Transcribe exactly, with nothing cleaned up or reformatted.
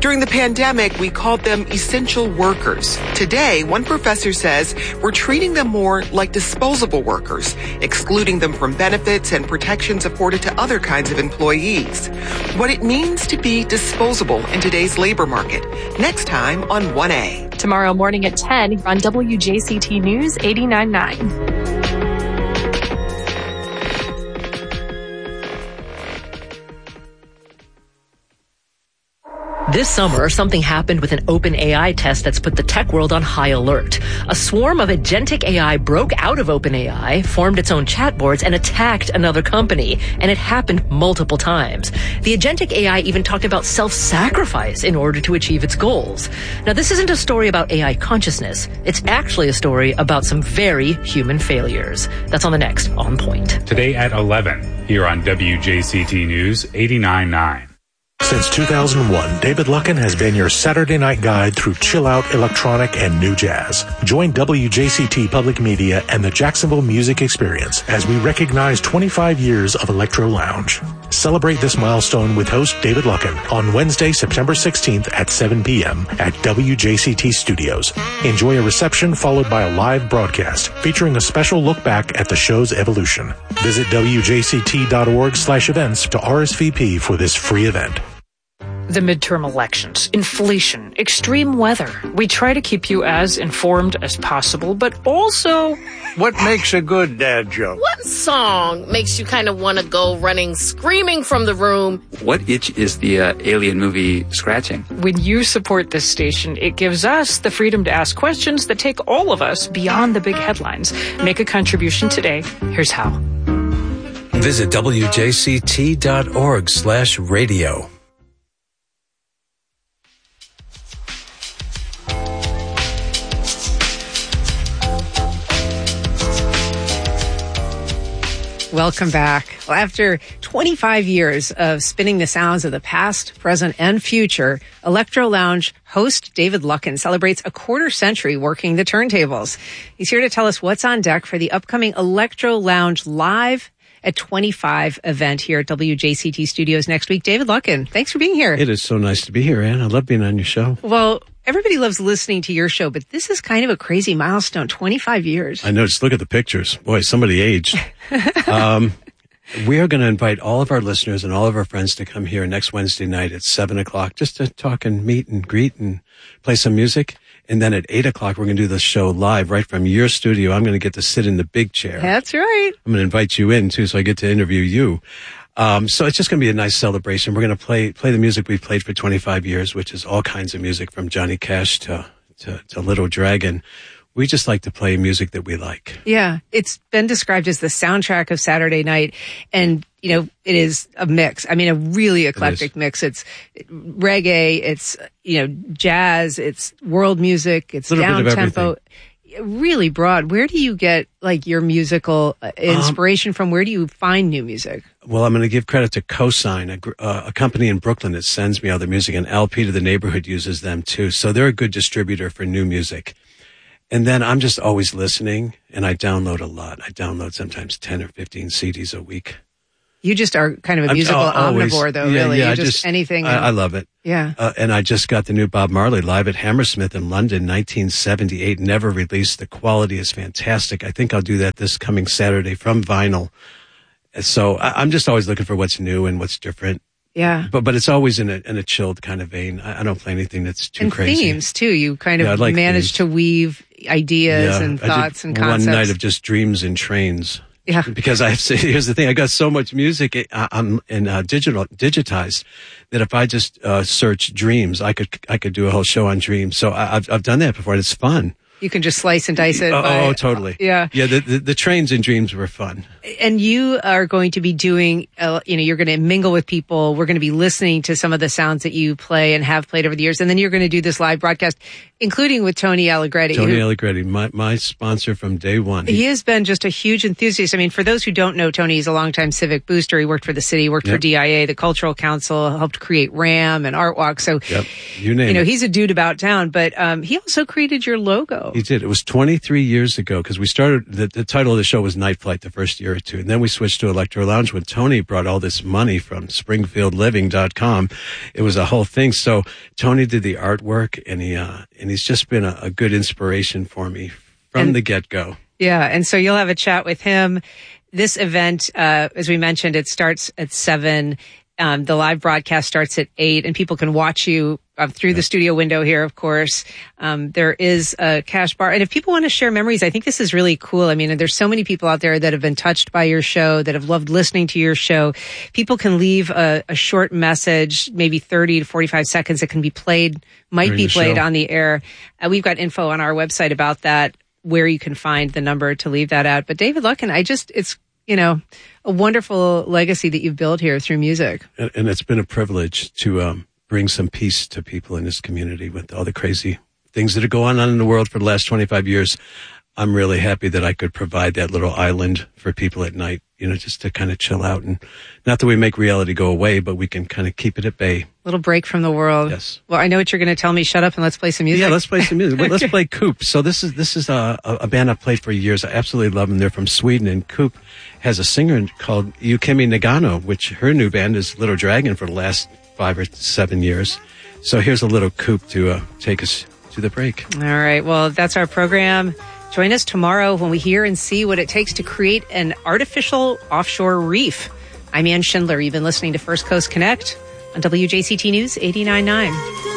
During the pandemic, we called them essential workers. Today, one professor says we're treating them more like disposable workers, excluding them from benefits and protections afforded to other kinds of employees. What it means to be disposable in today's labor market. Next time on one A. Tomorrow morning at ten on W J C T News eighty-nine point nine. This summer, something happened with an OpenAI test that's put the tech world on high alert. A swarm of agentic A I broke out of OpenAI, formed its own chatboards, and attacked another company. And it happened multiple times. The agentic A I even talked about self-sacrifice in order to achieve its goals. Now, this isn't a story about A I consciousness. It's actually a story about some very human failures. That's on the next On Point. Today at eleven, here on W J C T News eighty-nine point nine. Since two thousand one, David Luckin has been your Saturday night guide through chill-out electronic and new jazz. Join W J C T Public Media and the Jacksonville Music Experience as we recognize twenty-five years of Electro Lounge. Celebrate this milestone with host David Luckin on Wednesday, September sixteenth at seven p.m. at W J C T Studios. Enjoy a reception followed by a live broadcast featuring a special look back at the show's evolution. Visit W J C T dot org slash events to R S V P for this free event. The midterm elections, inflation, extreme weather. We try to keep you as informed as possible, but also... What makes a good dad joke? What song makes you kind of want to go running, screaming from the room? What itch is the uh, Alien movie scratching? When you support this station, it gives us the freedom to ask questions that take all of us beyond the big headlines. Make a contribution today. Here's how. Visit W J C T dot org slash radio. Welcome back. Well, after twenty-five years of spinning the sounds of the past, present, and future, Electro Lounge host David Luckin celebrates a quarter century working the turntables. He's here to tell us what's on deck for the upcoming Electro Lounge Live at twenty-five event here at W J C T Studios next week. David Luckin, thanks for being here. It is so nice to be here, Ann. I love being on your show. Well, everybody loves listening to your show, but this is kind of a crazy milestone, twenty-five years. I know. Just look at the pictures. Boy, somebody aged. um, we are going to invite all of our listeners and all of our friends to come here next Wednesday night at seven o'clock just to talk and meet and greet and play some music. And then at eight o'clock, we're going to do the show live right from your studio. I'm going to get to sit in the big chair. That's right. I'm going to invite you in, too, so I get to interview you. Um, so it's just going to be a nice celebration. We're going to play play the music we've played for twenty-five years, which is all kinds of music from Johnny Cash to, to, to Little Dragon. We just like to play music that we like. Yeah, it's been described as the soundtrack of Saturday night. And, you know, it is a mix. I mean, a really eclectic it mix. It's reggae, it's, you know, jazz, it's world music, it's down tempo. Really broad. Where do you get like your musical inspiration um, from? Where do you find new music? Well, I'm going to give credit to Cosign, a, uh, a company in Brooklyn that sends me all the music, and L P to the Neighborhood uses them too. So they're a good distributor for new music. And then I'm just always listening, and I download a lot. I download sometimes ten or fifteen C Ds a week. You just are kind of a musical I'm, always, omnivore, though, yeah, really. Yeah, you just, just anything. I, I love it. Yeah. Uh, and I just got the new Bob Marley live at Hammersmith in London, nineteen seventy-eight. Never released. The quality is fantastic. I think I'll do that this coming Saturday from vinyl. So I, I'm just always looking for what's new and what's different. Yeah. But but it's always in a in a chilled kind of vein. I, I don't play anything that's too and crazy. And themes, too. You kind of yeah, like manage themes. to weave ideas yeah, and thoughts and concepts. One night of just dreams and trains. Yeah. Because I have to, here's the thing, I got so much music I, I'm in uh, digital digitized that if I just uh, search dreams, I could I could do a whole show on dreams. So I, I've I've done that before, and it's fun. You can just slice and dice it. Oh, by, oh totally. Yeah. Yeah, the, the the trains and dreams were fun. And you are going to be doing, uh, you know, you're going to mingle with people. We're going to be listening to some of the sounds that you play and have played over the years. And then you're going to do this live broadcast, including with Tony Allegretti. Tony who, Allegretti, my, my sponsor from day one. He, he has been just a huge enthusiast. I mean, for those who don't know, Tony is a longtime civic booster. He worked for the city, worked yep. for D I A, the Cultural Council, helped create RAM and Art Walk. So, yep. you, name you know, it. he's a dude about town. But um, he also created your logo. show. He did. It was twenty-three years ago because we started, the, the title of the show was Night Flight the first year or two. And then we switched to Electro Lounge when Tony brought all this money from springfield living dot com. It was a whole thing. So Tony did the artwork and he, uh, and he's just been a, a good inspiration for me from and, the get-go. Yeah. And so you'll have a chat with him. This event, uh, as we mentioned, it starts at seven. Um, the live broadcast starts at eight, and people can watch you uh, through yeah. the studio window here, of course. Um, there is a cash bar. And if people want to share memories, I think this is really cool. I mean, there's so many people out there that have been touched by your show, that have loved listening to your show. People can leave a, a short message, maybe thirty to forty-five seconds that can be played, might During be played show. on the air. Uh, we've got info on our website about that, where you can find the number to leave that at. But David Luckin, I just, it's, you know, a wonderful legacy that you've built here through music. And, and it's been a privilege to um, bring some peace to people in this community with all the crazy things that are going on in the world for the last twenty-five years. I'm really happy that I could provide that little island for people at night, you know, just to kind of chill out. And not that we make reality go away, but we can kind of keep it at bay. Little break from the world. Yes. Well, I know what you're going to tell me. Shut up and let's play some music. Yeah, let's play some music. Well, let's play Coop. So this is this is a, a band I've played for years. I absolutely love them. They're from Sweden, and Coop has a singer called Yukimi Nagano, which her new band is Little Dragon for the last five or seven years. So here's a little Coop to uh, take us to the break. All right. Well, that's our program. Join us tomorrow when we hear and see what it takes to create an artificial offshore reef. I'm Ann Schindler. You've been listening to First Coast Connect on W J C T News eighty-nine point nine.